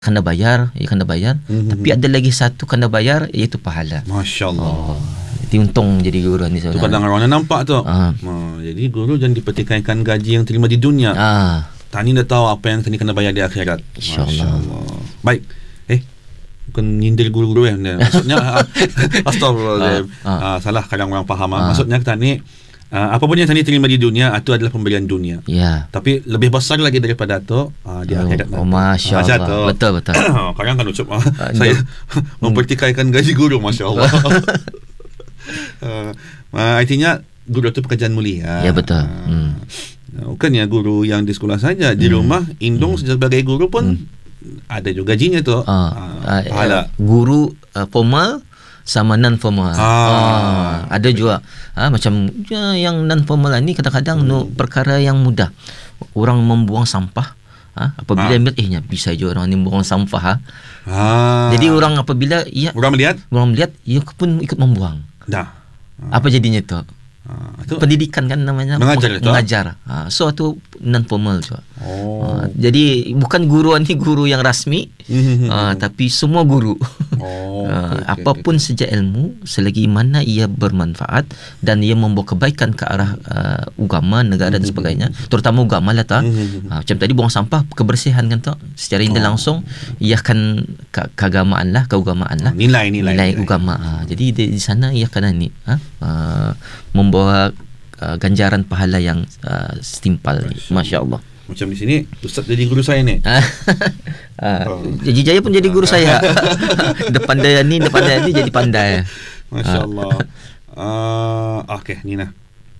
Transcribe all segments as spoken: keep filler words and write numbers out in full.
kena bayar, ia kena bayar. Mm-hmm. Tapi ada lagi satu kena bayar, iaitu pahala. Masya-Allah. Oh, jadi untung jadi guru ni sebenarnya. Tu kadang orang nampak tu. Ha. Ha, jadi guru jangan dipertikaikan gaji yang terima di dunia. Ah. Tani dah tahu apa yang tani kena bayar di akhirat. Insya-Allah. Masya Baik. Eh, bukan nyindir guru-guru ya. Maksudnya astagfirullah. Ah. Ah, salah kadang orang faham. Ah. Maksudnya tani Uh, apa pun yang tadi terima di dunia itu adalah pemberian dunia. Ya. Tapi lebih besar lagi daripada itu uh, di akhirat oh, nanti. Oh, Masya Allah. Betul betul. Kadang kan ucap uh, saya mempertikaikan gaji guru, Masya Allah. uh, uh, artinya guru itu pekerjaan mulia. Ya betul. Uh, hmm. Bukannya guru yang di sekolah saja, di hmm. rumah indung hmm. sebagai guru pun hmm. ada juga gajinya tu. Uh, uh, pahala. Guru uh, formal sama non formal. Ah. Ah, ada juga ah, macam ya, yang non formal ni kadang-kadang hmm. no, perkara yang mudah. Orang membuang sampah ah, apabila ah. eh bisa je orang ni membuang sampah ah. Ah. Jadi orang apabila ya orang melihat orang melihat ia pun ikut membuang. Dah. Ah. Apa jadinya tu? Ah, itu pendidikan kan namanya mengajar, mengajar. Ha, so itu non formal juga. Oh. Ha, jadi bukan guru ni guru yang rasmi, ha, tapi semua guru. Oh. Ha, okay, apapun okay. sejak ilmu selagi mana ia bermanfaat dan ia membawa kebaikan ke arah uh, agama, negara dan sebagainya, terutama agama lah tak. Ha, macam tadi buang sampah, kebersihan kan tak. Secara tidak oh. langsung ia akan ke- keagamaan lah, keagamaan lah. Nilai-nilai nilai agama. Ha, jadi di, di sana ia akan ni ha, uh, membawa uh, ganjaran pahala yang uh, setimpal. Masya-Allah. Macam di sini ustaz jadi guru saya ni. uh, oh. Jadi Jaya pun jadi guru saya. Depan dia ni, depan dia ni jadi pandai. Masya-Allah. Uh, okey, Nina.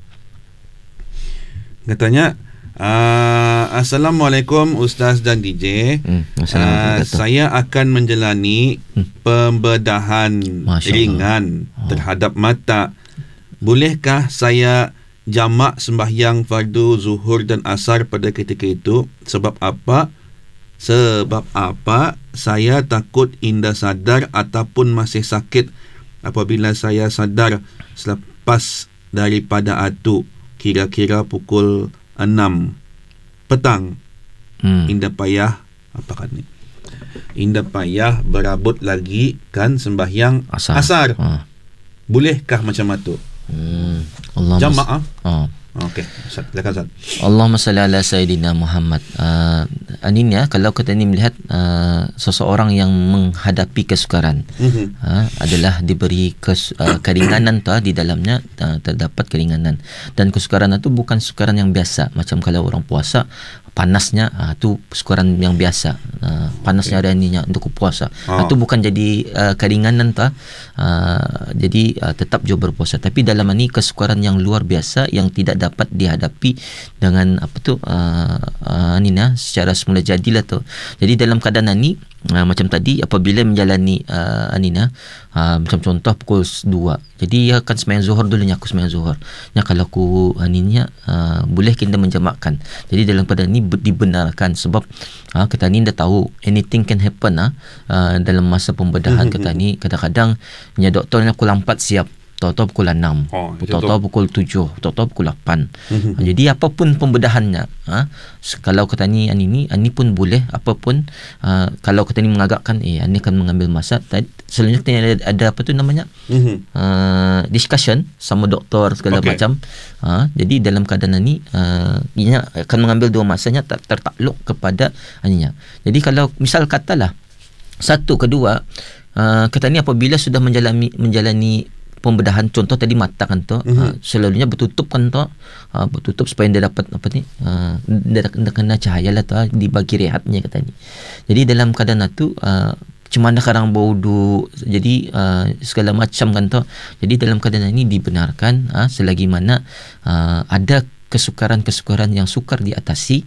Katanya uh, Assalamualaikum Ustaz dan D J. Hmm, uh, saya akan menjalani hmm. pembedahan ringan oh. terhadap mata. Bolehkah saya jamak sembahyang fardu zuhur dan asar pada ketika itu? Sebab apa? Sebab apa? Saya takut indah sadar ataupun masih sakit apabila saya sadar selepas daripada atu, kira-kira pukul enam petang. Hmm. Indah payah apa kan ni? Indah payah berabut lagi kan sembahyang asar. asar. Ha. Bolehkah macam itu? Hmm. Jamaah. Oh. Okey, silakan Ustaz. Allahumma salli ala Sayyidina Muhammad. Uh, ini ya, kalau kita ni melihat uh, seseorang yang menghadapi kesukaran mm-hmm. uh, adalah diberi kes, uh, keringanan tu uh, di dalamnya uh, terdapat keringanan, dan kesukaran itu bukan kesukaran yang biasa macam kalau orang puasa panasnya uh, tu kesukaran yang biasa uh, panasnya okay. ada ininya untuk puasa ah. itu bukan jadi uh, keringanan tu uh, jadi uh, tetap juga berpuasa, tapi dalam ini kesukaran yang luar biasa yang tidak dapat dihadapi dengan apa tu uh, uh, ni nah secara semula jadilah tu. Jadi dalam keadaan ini uh, macam tadi apabila menjalani uh, anina uh, macam contoh pukul dua, jadi ia akan sembahyang zuhur dulunya, aku sembahyang zuhur nya kalau aku aninya uh, boleh kita menjamakkan. Jadi dalam keadaan ini dibenarkan sebab uh, kita ni dah tahu anything can happen uh, uh, dalam masa pembedahan. Kita ni kadang-kadang nya doktornya pukul empat siap, tahu-tahu pukul enam, oh, tahu-tahu pukul tujuh, tahu-tahu pukul lapan. Mm-hmm. Jadi apapun pembedahannya, ha, kalau kata ni ini, ini pun boleh apapun. Uh, kalau kata ni mengagakkan, eh, ini akan mengambil masa. Selanjutnya ada, ada apa tu namanya, mm-hmm. uh, discussion sama doktor segala okay. macam. Uh, jadi dalam keadaan ini, uh, ia akan mengambil dua masanya ter- tertakluk kepada aninya. Jadi kalau misal katalah satu, kedua, uh, kata ni apabila sudah menjalani menjalani pembedahan, contoh tadi mata kan tu, mm-hmm. uh, selalunya bertutup kan tu, uh, bertutup supaya dia dapat apa ni, uh, dia, dia kena cahaya lah tu, uh, dibagi rehatnya kata ni. Jadi dalam keadaan itu, uh, macam mana sekarang baudu, jadi uh, segala macam kan tu. Jadi dalam keadaan ini dibenarkan uh, selagi mana uh, ada kesukaran-kesukaran yang sukar diatasi.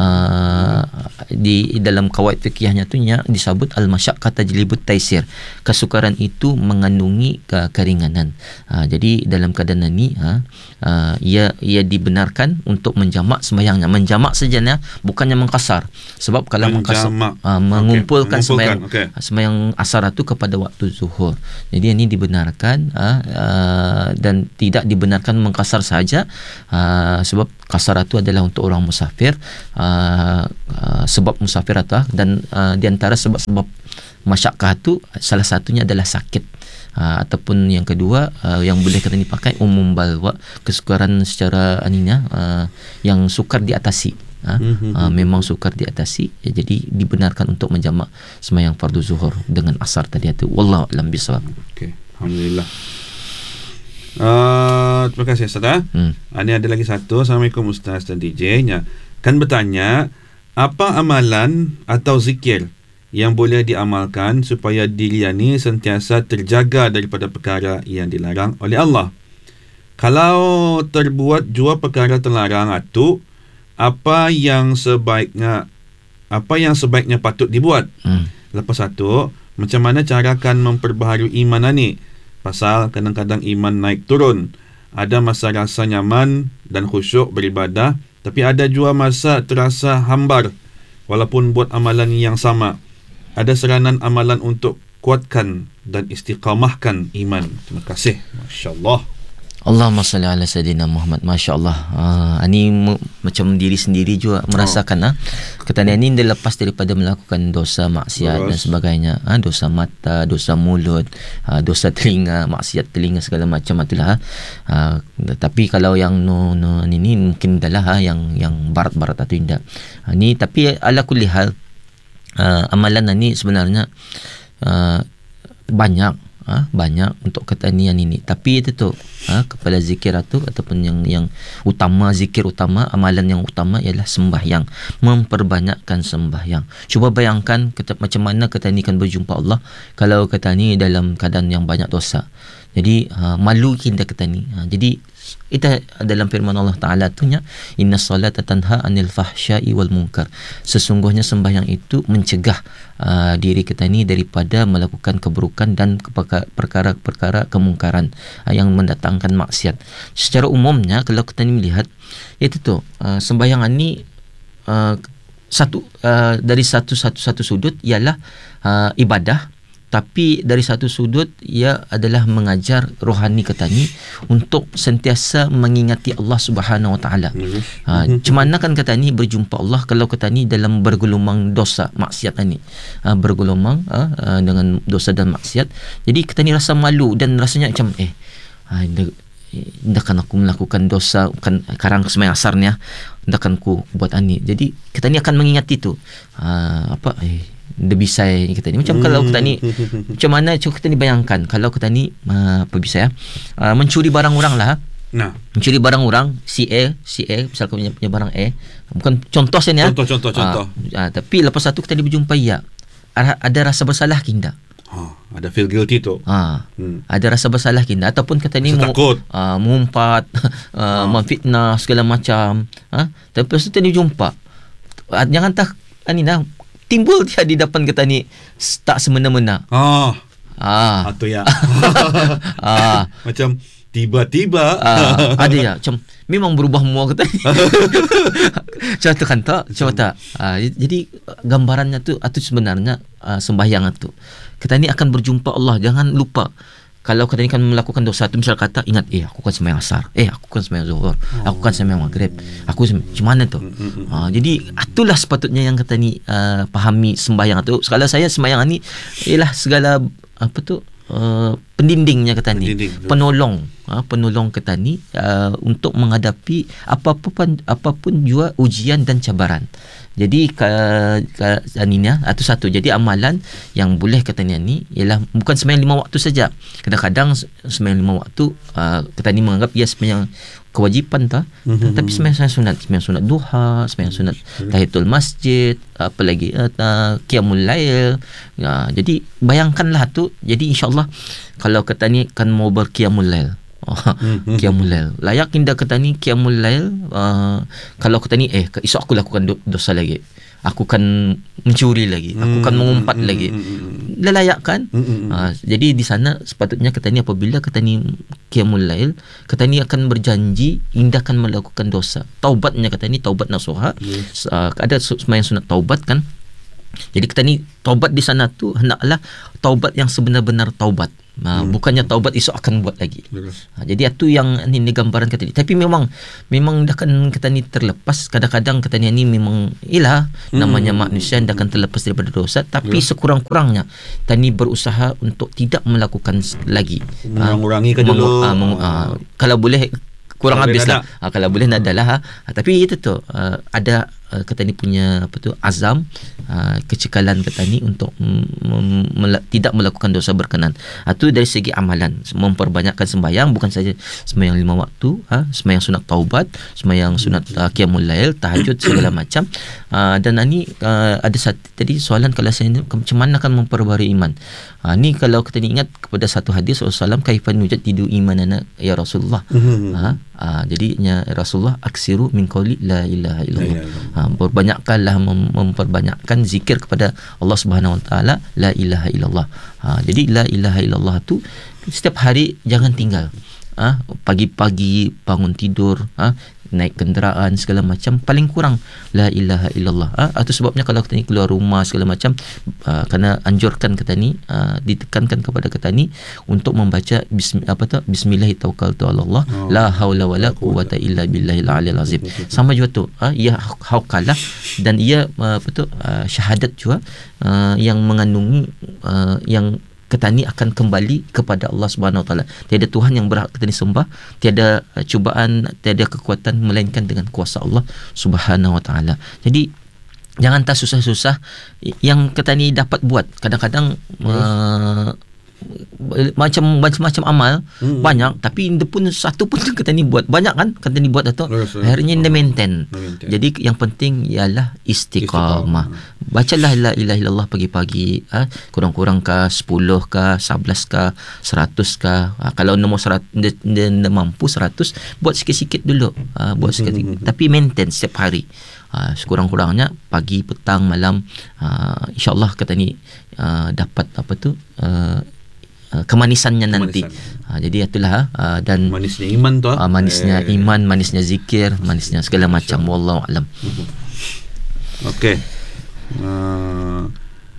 Uh, di dalam kawaid fikihnya tu nya disebut al-masyaqqah tajlibut taisir. Kesukaran itu mengandungi ke keringanan. Uh, jadi dalam keadaan ini uh, uh, ia ia dibenarkan untuk menjamak sembahyangnya. Menjamak sajanya, bukannya mengkasar. Sebab kalau mengkasar uh, mengumpulkan okay. sembahyang okay. sembahyang asar itu kepada waktu zuhur. Jadi ini dibenarkan uh, uh, dan tidak dibenarkan mengkasar saja. Uh, sebab qasar itu adalah untuk orang musafir, uh, uh, sebab musafir atau dan uh, di antara sebab-sebab masyakkah itu salah satunya adalah sakit. Uh, ataupun yang kedua uh, yang boleh kata dipakai umum balwa, kesukaran secara aninya uh, yang sukar diatasi. Ha? Mm-hmm. Uh, memang sukar diatasi, ya, jadi dibenarkan untuk menjamak sembahyang fardu zuhur dengan asar tadi itu. Wallahu a'lam bishawab. Okey, alhamdulillah. Uh, terima kasih Ustaz. Hmm. Ini ada lagi satu. Assalamualaikum Ustaz dan D J-nya. Kan bertanya, apa amalan atau zikir yang boleh diamalkan supaya diri ini sentiasa terjaga daripada perkara yang dilarang oleh Allah? Kalau terbuat jua perkara terlarang itu, apa yang sebaiknya apa yang sebaiknya patut dibuat? Hmm. Lepas satu, macam mana carakan memperbaharui iman ini? Pasal kadang-kadang iman naik turun. Ada masa rasa nyaman dan khusyuk beribadah, tapi ada juga masa terasa hambar walaupun buat amalan yang sama. Ada seranan amalan untuk kuatkan dan istiqamahkan iman. Terima kasih. Masya-Allah. Allahumma salli ala sayyidina Muhammad. Masya-Allah. Uh, ini m- macam diri sendiri juga merasakan ah. Oh. Kata ni dia lepas daripada melakukan dosa maksiat Beras. dan sebagainya, ah, dosa mata, dosa mulut, ah, dosa telinga, maksiat telinga segala macam itulah. Ah, tapi kalau yang no no ini mungkin adalah ah, yang yang barat-barat atau tidak. Ah, ni tapi ala kulli hal ah, amalan ni sebenarnya ah, banyak. Ha, banyak untuk ketanian ini, tapi itu tu ha, kepala zikir itu ataupun yang yang utama, zikir utama, amalan yang utama ialah sembahyang, memperbanyakkan sembahyang. Cuba bayangkan kata, macam mana ketani kan berjumpa Allah kalau ketani dalam keadaan yang banyak dosa. Jadi ha, malu kita ketani. Ha, jadi itu dalam firman Allah Ta'ala tu nya, inna salata tanha anil fahsya'i wal munkar. Sesungguhnya sembahyang itu mencegah uh, diri kita ni daripada melakukan keburukan dan perkara-perkara kemungkaran uh, yang mendatangkan maksiat. Secara umumnya kalau kita ni melihat, itu tu uh, sembahyang ni uh, satu uh, dari satu satu satu sudut ialah uh, ibadah, tapi dari satu sudut ia adalah mengajar rohani ketani untuk sentiasa mengingati Allah Subhanahu Wa Taala. Ha, macam mana kan ketani berjumpa Allah kalau ketani dalam bergelumang dosa maksiat ini, ha, bergelumang ha, dengan dosa dan maksiat. Jadi ketani rasa malu dan rasanya macam eh ha, hendakan aku melakukan dosa kan karang sembahyang asarnya, hendakan aku buat ani. Jadi ketani akan mengingati itu. Ha, apa eh lebih saya kita ni macam hmm. kalau kita ni macam mana cuba kita ni bayangkan kalau kita ni uh, apa bisa ya uh, mencuri barang orang lah, nah mencuri barang orang si A si A misalkan punya, punya barang A, bukan contoh saya ni ya contoh contoh contoh uh, uh, tapi lepas satu kita ni berjumpa ya ada rasa bersalah kita, ha, ada feel guilty tu, ha, hmm. ada rasa bersalah kita ataupun kita ni mu, uh, mengumpat uh, ha. memfitnah segala macam, ha? Tapi lepas tu kita ni jumpa uh, jangan tak ani dah timbul dia di depan kita ni tak semena-mena. Ah. Ah. Atau ya. ah. Macam tiba-tiba ah. ada ya macam memang berubah mua kita ni. Macam tu kan tak? Macam tak? Ah, jadi gambarannya tu itu sebenarnya uh, sembahyang itu. Kita ni akan berjumpa Allah, jangan lupa. Kalau kita ni kan melakukan dosa tu, misal kata ingat eh aku kan sembahyang asar, eh aku kan sembahyang zuhur, aku kan sembahyang maghrib, aku macam mana tu. Ha, jadi itulah sepatutnya yang kita ni uh, fahami sembahyang tu. Sekala saya sembahyang ni ialah segala apa tu uh, pendindingnya kita ni, penolong, uh, penolong kita ni uh, untuk menghadapi apapun apapun juga ujian dan cabaran. Jadi aninya itu satu. Jadi amalan yang boleh katanya ni ialah bukan sembahyang lima waktu saja. Kadang-kadang sembahyang lima waktu uh, kita ni menganggap ia sembahyang kewajipan ta, mm-hmm. tapi sembahyang sunat, sembahyang sunat duha, sembahyang sunat tahiyatul masjid, apa lagi uh, qiyamul lail. Uh, jadi bayangkanlah tu. Jadi insya-Allah kalau kita ni kan mau berqiyamul lail, hmm. qiyamul lail layak indah kata ni qiyamul lail, uh, kalau kata ni eh esok aku lakukan do- dosa lagi, aku kan mencuri lagi, aku kan mengumpat hmm. lagi, layak kan? hmm. uh, jadi di sana sepatutnya kata ni apabila kata ni qiyamul lail, kata ni akan berjanji indah akan melakukan dosa, taubatnya kata ni taubat nasuha. Yes. uh, ada sembahyang sunat taubat kan. Jadi kita ni taubat di sana tu hendaklah taubat yang sebenar-benar taubat. Ha, hmm. Bukannya taubat esok akan buat lagi. Ha, jadi itu yang ni, ni gambaran kata ni. Tapi memang memang dah kan kata ni terlepas. Kadang-kadang kata ni, ni memang ialah hmm. namanya manusia dah akan terlepas daripada dosa. Tapi yeah. sekurang-kurangnya kita ni berusaha untuk tidak melakukan lagi. Mengurangi ke dulu. Mengu- ha, mengu- ha, kalau boleh kurang kalau habis lah. Ha, kalau boleh nak adalah. Ha, tapi itu tu uh, ada uh, kata ni punya apa tu azam, uh, kecekalan kata ni untuk mm, mel- tidak melakukan dosa berkenan. Ha, tu dari segi amalan, memperbanyakkan sembahyang, bukan saja sembahyang lima waktu, ha, sembahyang sunat taubat, sembahyang sunat uh, qiyamul lail, tahajud segala macam. Uh, dan ini uh, ada satu tadi soalan kalau saya ni, macam mana akan memperbarui iman. Ha, ni kalau kita ingat kepada satu hadis Rasulullah, kaifan nujaddidu imanana ya Rasulullah. Ha, ha, jadinya Rasulullah aksiru min qauli la ilaha illallah. Ha, berbanyakkanlah mem- memperbanyakkan zikir kepada Allah Subhanahu Wa Taala, la ilaha illallah. Ha, jadi la ilaha illallah tu setiap hari jangan tinggal. Ha, pagi-pagi bangun tidur, ha, naik kenderaan segala macam, paling kurang la ilaha illallah. Ha, itu sebabnya kalau kita ni keluar rumah segala macam, uh, kerana anjurkan kita ni, uh, ditekankan kepada kita ni untuk membaca bismi, apa tu bismillah tawakkaltu ala Allah, oh. la haula wala quwwata illa billahil aliyil azim. Sama juga tu, uh, ia hauqalah dan ia uh, apa tu uh, syahadat juga uh, yang mengandungi uh, yang kita ni akan kembali kepada Allah Subhanahu Wa Taala. Tiada Tuhan yang berhak kita disembah, tiada cubaan, tiada kekuatan melainkan dengan kuasa Allah Subhanahu Wa Taala. Jadi jangan tak susah-susah yang kita ni dapat buat. Kadang-kadang uh, macam macam-macam amal hmm. banyak, tapi dia pun satu pun kita ni buat banyak kan, kita ni buat atau akhirnya dia maintain. Jadi yang penting ialah istiqamah. Bacalah la ilaha illallah pagi-pagi, ha? kurang-kurang ke sepuluh ke sebelas ke seratus ke, ha? kalau nombor seratus dia, dia, dia mampu seratus, buat sikit-sikit dulu, ha? buat sikit-sikit, tapi maintain setiap hari. Ha, sekurang-kurangnya pagi, petang, malam, ha, insya-Allah kata ni uh, dapat apa tu uh, Uh, kemanisannya nanti. Kemanisan. Ha, jadi itulah uh, dan manisnya iman tu. Uh, manisnya eh. iman, manisnya zikir, manisnya segala macam. Wallahu alam. Okey. Uh,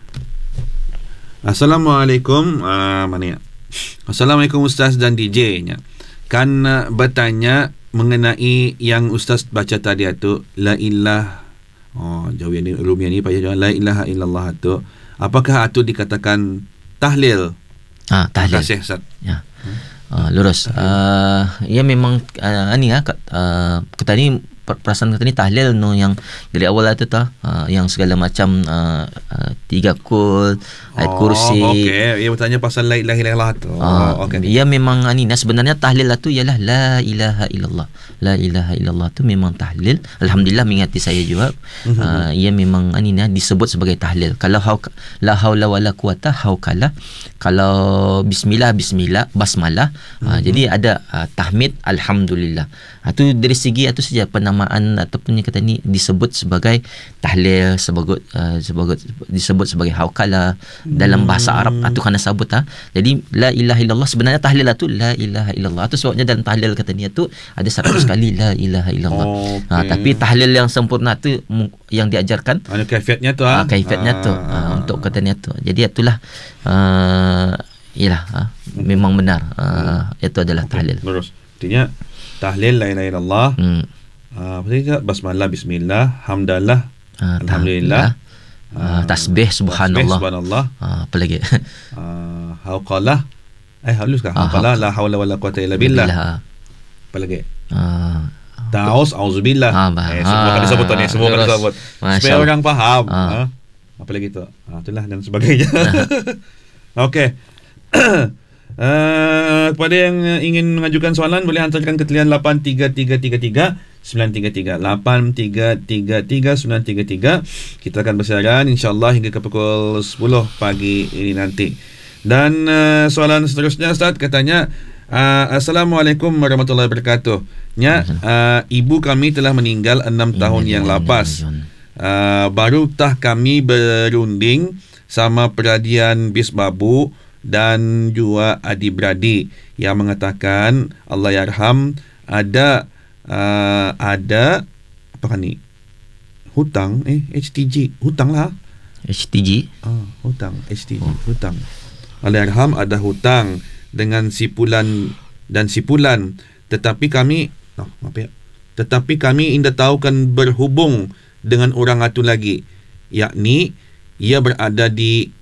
Assalamualaikum. Uh, mana ya? Assalamualaikum Ustaz dan D J-nya. Kan uh, bertanya mengenai yang Ustaz baca tadi tu, la ilah. Oh, jauh yang ni rumia ni payah la ilaha illallah tu. Apakah itu dikatakan tahlil? Ah, tahlil. Terima kasih, Ustaz. Ya. Uh, lurus. Uh, ya memang uh, ni ah uh, kita ni perasaan kata ni tahlil no yang dari awal tu tah uh, yang segala macam uh, uh, tiga kul, ayat oh, kursi. Okey, ia bertanya pasal la ilaha illallah tu. Uh, okey. Ya memang ni nah, sebenarnya tahlil tu ialah la ilaha illallah. La ilaha illallah tu memang tahlil. Alhamdulillah mengingati saya juga. Uh, ia memang ni nah disebut sebagai tahlil. Kalau hauk, la haula wala quwata haukala. Kalau bismillah bismillah basmalah. Uh, uh-huh. Jadi ada uh, tahmid alhamdulillah. Itu uh, dari segi itu saja penamaan ataupun kata ni disebut sebagai tahlil, sebagai uh, sebagai disebut sebagai haukala dalam bahasa Arab itu kena sebut ha. Jadi la ilaha illallah sebenarnya tahlil itu la ilaha illallah. Itu sebabnya dalam tahlil kata ni itu ada seratus kali la ilaha illallah. Okay. Ha, tapi tahlil yang sempurna tu yang diajarkan ada kaifiatnya tu ha. Ha, kaifiatnya tu ha, untuk kata ni tu. Jadi itulah uh, ialah ha, memang benar uh, itu adalah okay. tahlil. Terus. Artinya tahlil la ilaha illallah. Hmm. Uh, apa dia? Basmalah, bismillah, hamdalah, uh, alhamdulillah, uh, tasbih, subhanallah. Tasbih, subhanallah. Uh, apa lagi? uh, hauqalah. Eh, halus kah? Hauqalah, la haula wala quwata illa billah. Apa lagi? Uh, Ta'awuz, auzubillah. Uh, eh, semua kena sebut ni, semua kena sebut. Supaya orang faham. Uh. Uh, apa lagi tu? Uh, itulah dan sebagainya. Okey. Uh, kepada yang ingin mengajukan soalan boleh hantarkan ke talian lapan tiga tiga tiga tiga sembilan tiga tiga lapan tiga tiga tiga sembilan tiga tiga. Kita akan bersiaran insya-Allah hingga ke pukul sepuluh pagi ini nanti. Dan uh, soalan seterusnya Ustaz katanya uh, Assalamualaikum warahmatullahi wabarakatuh. Nya uh, ibu kami telah meninggal enam tahun yang lepas. Uh, baru tah kami berunding sama peradian bis babu dan juga adik-beradik yang mengatakan Allah yarham ada uh, ada apa kan ni hutang eh H T J hutang lah H T G. Ah, hutang. H T G. Oh. Hutang. Allahyarham ada hutang dengan si Pulan dan si Pulan. Tetapi kami, oh, maaf ya. Tetapi kami indah tahu kan berhubung dengan orang itu lagi. Yakni, ia berada di